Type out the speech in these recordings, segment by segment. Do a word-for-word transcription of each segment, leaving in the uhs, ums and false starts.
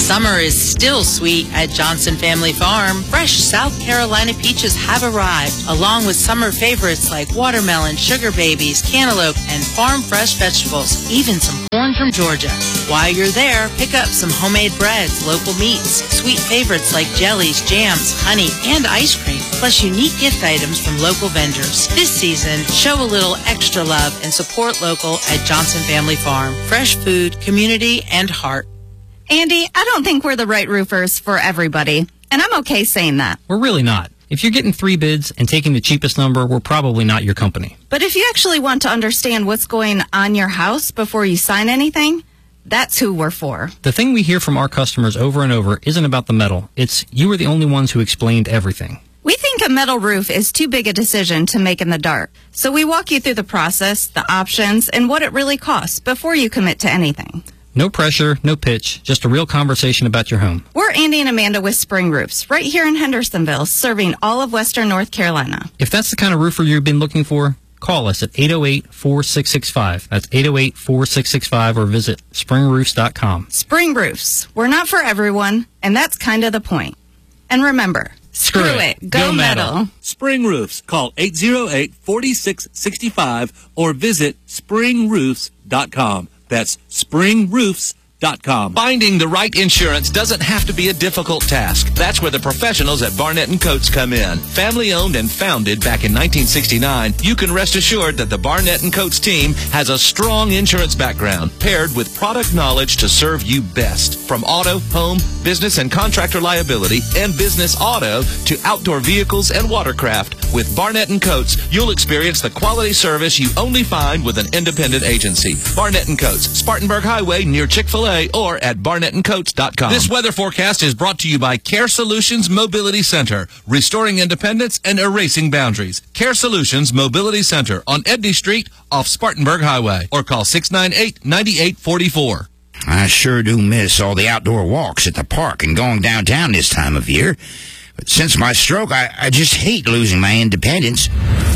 Summer is still sweet at Johnson Family Farm. Fresh South Carolina peaches have arrived, along with summer favorites like watermelon, sugar babies, cantaloupe, and farm fresh vegetables, even some corn from Georgia. While you're there, pick up some homemade breads, local meats, sweet favorites like jellies, jams, honey, and ice cream, plus unique gift items from local vendors. This season, show a little extra love and support local at Johnson Family Farm. Fresh food, community, and heart. Andy, I don't think we're the right roofers for everybody, and I'm okay saying that. We're really not. If you're getting three bids and taking the cheapest number, we're probably not your company. But if you actually want to understand what's going on your house before you sign anything, that's who we're for. The thing we hear from our customers over and over isn't about the metal. It's you were the only ones who explained everything. We think a metal roof is too big a decision to make in the dark. So we walk you through the process, the options, and what it really costs before you commit to anything. No pressure, no pitch, just a real conversation about your home. We're Andy and Amanda with Spring Roofs, right here in Hendersonville, serving all of Western North Carolina. If that's the kind of roofer you've been looking for, call us at eight oh eight, four six six five. That's eight oh eight, four six six five, or visit spring roofs dot com. Spring Roofs. We're not for everyone, and that's kind of the point. And remember, screw, screw it. it. Go, Go metal. metal. Spring Roofs. Call eight oh eight, four six six five or visit spring roofs dot com. That's spring roofs dot com. Finding the right insurance doesn't have to be a difficult task. That's where the professionals at Barnett and Coates come in. Family owned and founded back in nineteen sixty-nine, you can rest assured that the Barnett and Coates team has a strong insurance background paired with product knowledge to serve you best. From auto, home, business and contractor liability and business auto to outdoor vehicles and watercraft, with Barnett and Coates, you'll experience the quality service you only find with an independent agency. Barnett and Coates, Spartanburg Highway near Chick-fil-A, or at barnett and coates dot com. This weather forecast is brought to you by Care Solutions Mobility Center, restoring independence and erasing boundaries. Care Solutions Mobility Center on Edney Street off Spartanburg Highway, or call six nine eight, nine eight four four. I sure do miss all the outdoor walks at the park and going downtown this time of year. But since my stroke, I, I just hate losing my independence.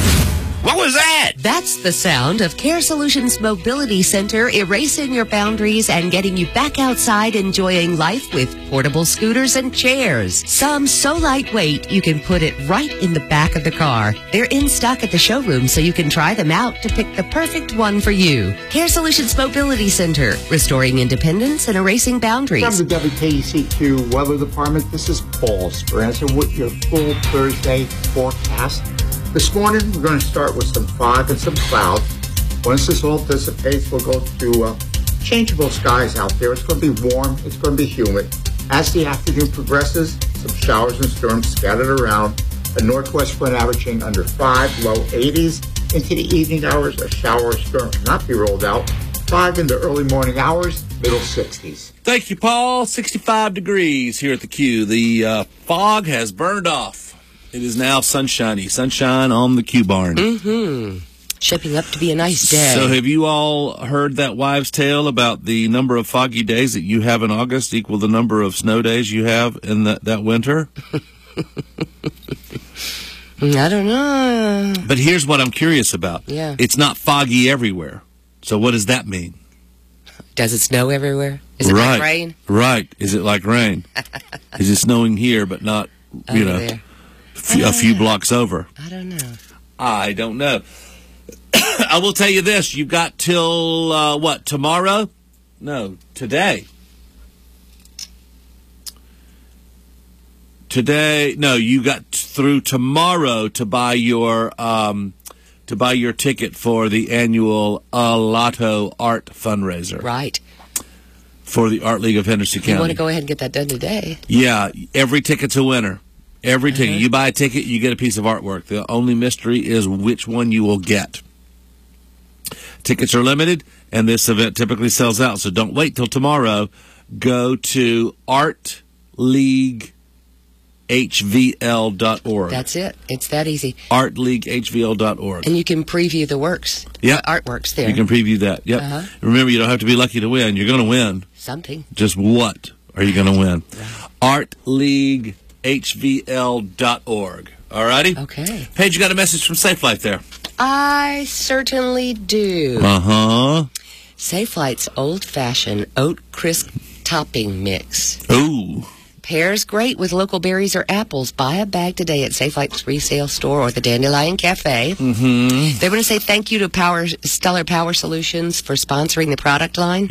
What was that? That's the sound of Care Solutions Mobility Center erasing your boundaries and getting you back outside enjoying life with portable scooters and chairs. Some so lightweight you can put it right in the back of the car. They're in stock at the showroom so you can try them out to pick the perfect one for you. Care Solutions Mobility Center, restoring independence and erasing boundaries. From the W K E C Q Weather Department, this is Paul Speranza with your full Thursday forecast. This morning, we're going to start with some fog and some clouds. Once this all dissipates, we'll go to uh, changeable skies out there. It's going to be warm. It's going to be humid. As the afternoon progresses, some showers and storms scattered around. A northwest wind averaging under five, low eighties. Into the evening hours, a shower or storm cannot be rolled out. Five in the early morning hours, middle sixties. Thank you, Paul. sixty-five degrees here at the Q. The uh, fog has burned off. It is now sunshiny. Sunshine on the Q Barn. Mm-hmm. Shaping up to be a nice day. So have you all heard that wives' tale about the number of foggy days that you have in August equal the number of snow days you have in that, that winter? I don't know. But here's what I'm curious about. Yeah. It's not foggy everywhere. So what does that mean? Does it snow everywhere? Is it right. like rain? Right. Is it like rain? Is it snowing here but not, you Over know... there. A few blocks over. I don't know. I don't know. I will tell you this. You've got till, uh, what, tomorrow? No, today. Today, no, you got through tomorrow to buy your um, to buy your ticket for the annual Alotto Art fundraiser. Right. For the Art League of Henderson County. You want to go ahead and get that done today? Yeah, every ticket's a winner. Every ticket. Uh-huh. You buy a ticket, you get a piece of artwork. The only mystery is which one you will get. Tickets are limited, and this event typically sells out, so don't wait till tomorrow. Go to art league h v l dot org. That's it. It's that easy. art league h v l dot org. And you can preview the works. Yeah. The artworks there. You can preview that. Yep. Uh-huh. Remember, you don't have to be lucky to win. You're going to win. Something. Just what are you going to win? Right. art league h v l dot org. All righty? Okay. Paige, you got a message from Safe Life there. I certainly do. Uh-huh. Safe Flight's old-fashioned oat crisp topping mix. Ooh. Pairs great with local berries or apples. Buy a bag today at Safe Light's resale store or the Dandelion Cafe. Mm-hmm. They want to say thank you to Power Stellar Power Solutions for sponsoring the product line.